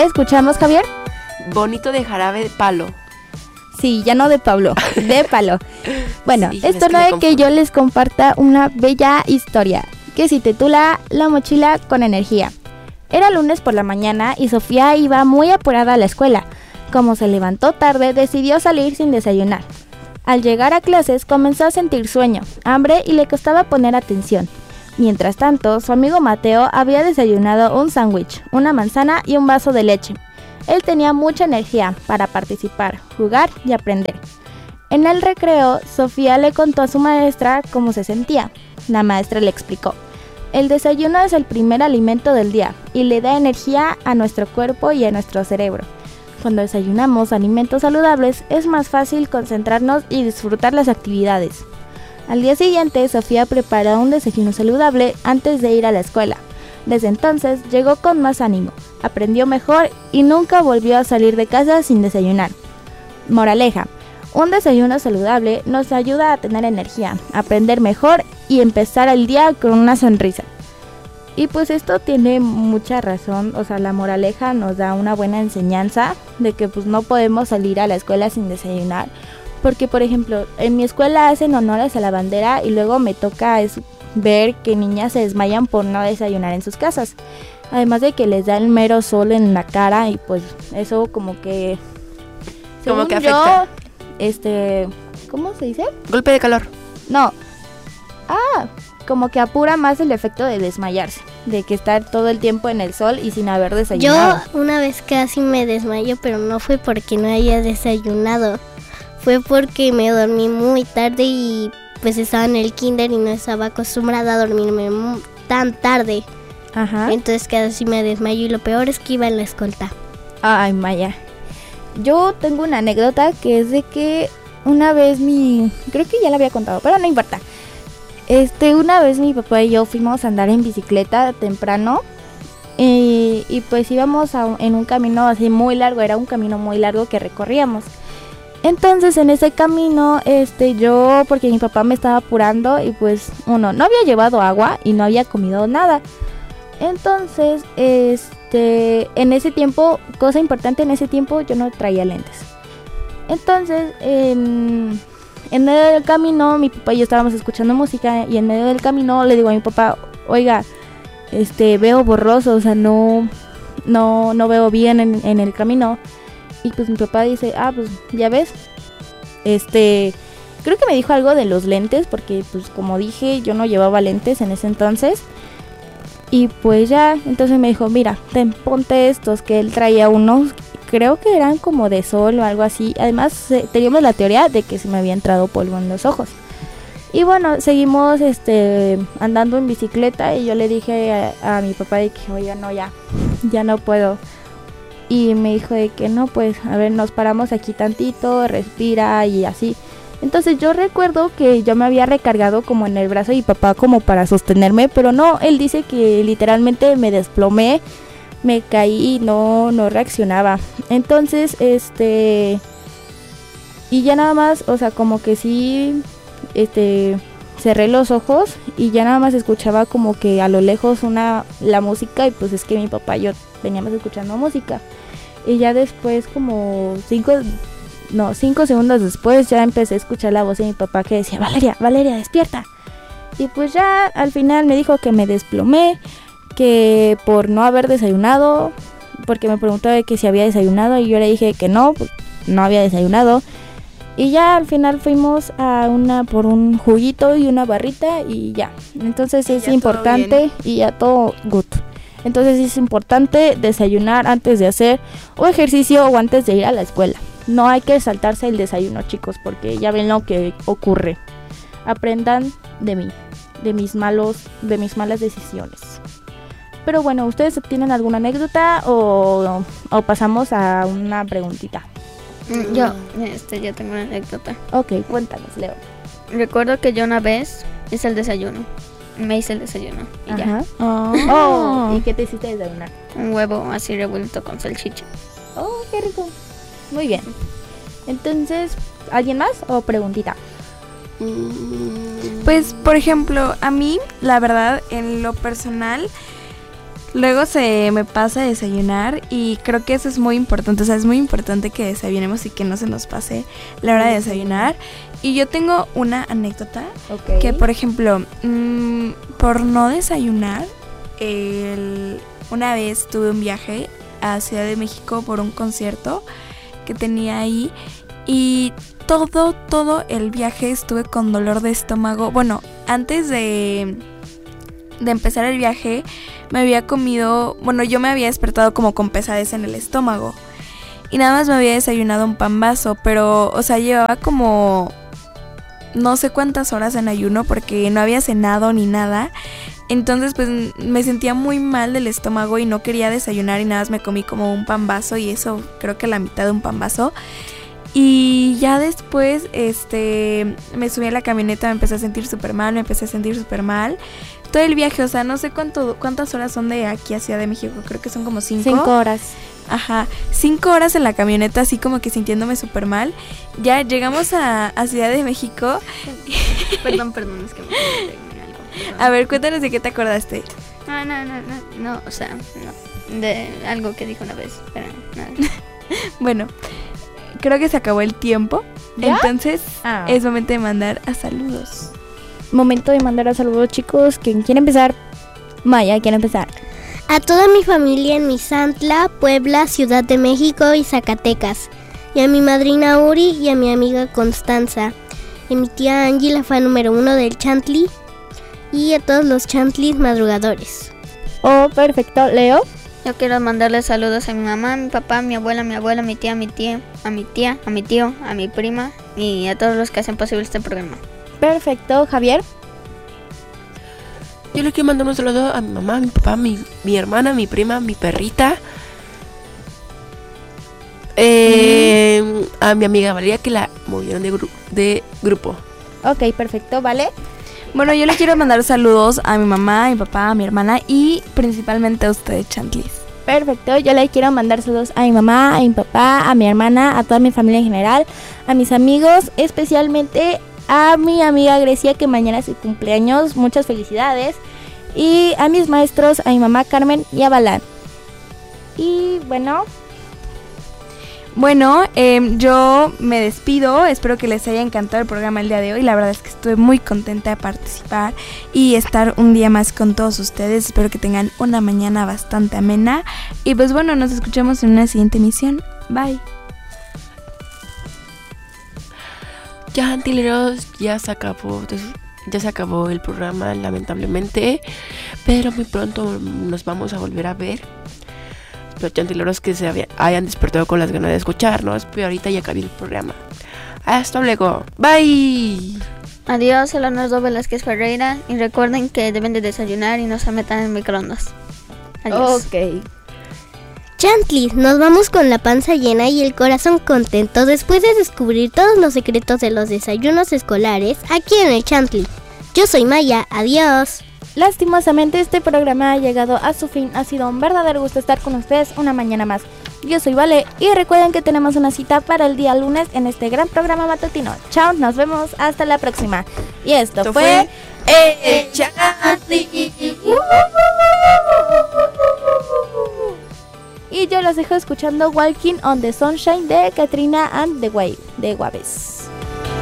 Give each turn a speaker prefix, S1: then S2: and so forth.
S1: escuchamos, Javier?
S2: Bonito de Jarabe de Palo.
S1: Sí, ya no de Pablo, de Palo. Bueno,
S2: Sí,
S1: es turno de que yo les comparta una bella historia que se titula La mochila con energía. Era lunes por la mañana y Sofía iba muy apurada a la escuela. Como se levantó tarde, decidió salir sin desayunar. Al llegar a clases comenzó a sentir sueño, hambre y le costaba poner atención. Mientras tanto, su amigo Mateo había desayunado un sándwich, una manzana y un vaso de leche. Él tenía mucha energía para participar, jugar y aprender. En el recreo, Sofía le contó a su maestra cómo se sentía. La maestra le explicó: el desayuno es el primer alimento del día y le da energía a nuestro cuerpo y a nuestro cerebro. Cuando desayunamos alimentos saludables, es más fácil concentrarnos y disfrutar las actividades. Al día siguiente, Sofía preparó un desayuno saludable antes de ir a la escuela. Desde entonces, llegó con más ánimo, aprendió mejor y nunca volvió a salir de casa sin desayunar. Moraleja: un desayuno saludable nos ayuda a tener energía, aprender mejor y empezar el día con una sonrisa. Y pues esto tiene mucha razón, o sea, la moraleja nos da una buena enseñanza de que pues no podemos salir a la escuela sin desayunar. Porque, por ejemplo, en mi escuela hacen honores a la bandera y luego me toca ver que niñas se desmayan por no desayunar en sus casas. Además de que les da el mero sol en la cara y pues eso como que...
S2: Como que afecta.
S1: ¿Cómo se dice?
S2: Golpe de calor.
S1: No. Como que apura más el efecto de desmayarse, de que estar todo el tiempo en el sol y sin haber desayunado.
S3: Yo una vez casi me desmayo, pero no fue porque no haya desayunado. Fue porque me dormí muy tarde y pues estaba en el kinder y no estaba acostumbrada a dormirme tan tarde.
S1: Ajá.
S3: Entonces casi me desmayo y lo peor es que iba en la escolta.
S1: Ay, Maya. Yo tengo una anécdota que es de que una vez creo que ya la había contado, pero no importa. Una vez mi papá y yo fuimos a andar en bicicleta temprano y pues íbamos en un camino así muy largo, era un camino muy largo que recorríamos. Entonces en ese camino, yo, porque mi papá me estaba apurando y pues no había llevado agua y no había comido nada. Entonces, en ese tiempo, cosa importante, en ese tiempo yo no traía lentes. Entonces, en medio del camino, mi papá y yo estábamos escuchando música y en medio del camino le digo a mi papá: oiga, veo borroso, o sea, no veo bien en el camino. Y pues mi papá dice: pues ya ves, creo que me dijo algo de los lentes, porque pues como dije, yo no llevaba lentes en ese entonces. Y pues ya, entonces me dijo: mira, ponte estos, que él traía unos, creo que eran como de sol o algo así. Además, teníamos la teoría de que se me había entrado polvo en los ojos. Y bueno, seguimos andando en bicicleta y yo le dije a mi papá de que: oye, no, ya no puedo. Y me dijo de que no, pues a ver, nos paramos aquí tantito, respira y así. Entonces yo recuerdo que yo me había recargado como en el brazo de mi papá como para sostenerme, pero no, él dice que literalmente me desplomé, me caí y no reaccionaba. Entonces, y ya nada más, o sea, como que sí, cerré los ojos y ya nada más escuchaba como que a lo lejos la música, y pues es que mi papá y yo veníamos escuchando música. Y ya después, como 5 segundos después, ya empecé a escuchar la voz de mi papá que decía: Valeria, despierta. Y pues ya al final me dijo que me desplomé, que por no haber desayunado, porque me preguntó de que si había desayunado y yo le dije que no, pues no había desayunado. Y ya al final fuimos por un juguito y una barrita y ya. Entonces es importante y ya todo good. Entonces es importante desayunar antes de hacer o ejercicio o antes de ir a la escuela. No hay que saltarse el desayuno, chicos, porque ya ven lo que ocurre. Aprendan de mí, de mis malas decisiones. Pero bueno, ¿ustedes tienen alguna anécdota o pasamos a una preguntita?
S3: Yo tengo una anécdota.
S1: Ok, cuéntanos, Leo.
S3: Recuerdo que yo una vez hice el desayuno. Me hice el desayuno y
S1: Ajá.
S3: Ya.
S1: ¿Y qué te hiciste desayunar?
S3: Un huevo así revuelto con salchicha.
S1: Oh, qué rico. Muy bien. Entonces, ¿alguien más o preguntita?
S4: Pues, por ejemplo, a mí, la verdad, en lo personal, luego se me pasa a desayunar y creo que eso es muy importante. O sea, es muy importante que desayunemos y que no se nos pase la hora de desayunar. Y yo tengo una anécdota que, por ejemplo, por no desayunar, una vez tuve un viaje a Ciudad de México por un concierto que tenía ahí y todo el viaje estuve con dolor de estómago. Bueno, antes de empezar el viaje me había comido, bueno, yo me había despertado como con pesadez en el estómago y nada más me había desayunado un pambazo, pero, o sea, llevaba como no sé cuántas horas en ayuno porque no había cenado ni nada. Entonces pues me sentía muy mal del estómago y no quería desayunar y nada más me comí como un pambazo y eso creo que la mitad de un pambazo. Y ya después me subí a la camioneta, me empecé a sentir súper mal, todo el viaje, o sea, no sé cuántas horas son de aquí a Ciudad de México, creo que son como 5.
S1: 5 horas.
S4: Ajá, 5 horas en la camioneta, así como que sintiéndome súper mal. Ya llegamos a Ciudad de México.
S5: Perdón, es que me terminé algo. Perdón.
S4: A ver, cuéntanos de qué te acordaste.
S5: No, o sea, no. De algo que dijo una vez, pero no.
S4: Bueno, creo que se acabó el tiempo.
S1: ¿Ya?
S4: Entonces es momento de mandar a saludos.
S1: Momento de mandar a saludos, chicos. ¿Quién quiere empezar? Maya, ¿quiere empezar?
S3: A toda mi familia en Misantla, Puebla, Ciudad de México y Zacatecas. Y a mi madrina Uri y a mi amiga Constanza. Y mi tía Angie, la fan número 1 del Chantli. Y a todos los Chantlis madrugadores.
S1: Oh, perfecto. Leo.
S5: Yo quiero mandarle saludos a mi mamá, a mi papá, a mi abuela, a mi tía, a mi tío, a mi prima y a todos los que hacen posible este programa.
S1: Perfecto. Javier.
S2: Yo le quiero mandar un saludo a mi mamá, a mi papá, a mi hermana, mi prima, mi perrita. A mi amiga Valeria, que la movieron de grupo.
S1: Ok, perfecto, ¿vale?
S4: Bueno, yo le quiero mandar saludos a mi mamá, a mi papá, a mi hermana y principalmente a ustedes, Chantlis.
S1: Perfecto, yo le quiero mandar saludos a mi mamá, a mi papá, a mi hermana, a toda mi familia en general, a mis amigos, especialmente a mi amiga Grecia, que mañana es su cumpleaños, muchas felicidades. Y a mis maestros, a mi mamá Carmen y a Balán. Y bueno,
S4: yo me despido, espero que les haya encantado el programa el día de hoy. La verdad es que estoy muy contenta de participar y estar un día más con todos ustedes. Espero que tengan una mañana bastante amena. Y pues bueno, nos escuchamos en una siguiente emisión. Bye.
S2: Ya, antileros, ya se acabó el programa, lamentablemente, pero muy pronto nos vamos a volver a ver. Los chantileros que se hayan despertado con las ganas de escucharnos, pero ahorita ya acabé el programa. Hasta luego, bye.
S5: Adiós, soy Leonardo Velázquez Ferreira y recuerden que deben de desayunar y no se metan en microondas. Adiós.
S1: ok.
S3: Chantlis, nos vamos con la panza llena y el corazón contento después de descubrir todos los secretos de los desayunos escolares aquí en el Chantli. Yo soy Maya, adiós.
S1: Lastimosamente este programa ha llegado a su fin. Ha sido un verdadero gusto estar con ustedes una mañana más. Yo soy Vale y recuerden que tenemos una cita para el día lunes en este gran programa matutino. Chao, nos vemos hasta la próxima. Y esto fue
S4: El Chantli.
S1: Y yo los dejo escuchando Walking on the Sunshine de Katrina and the Waves.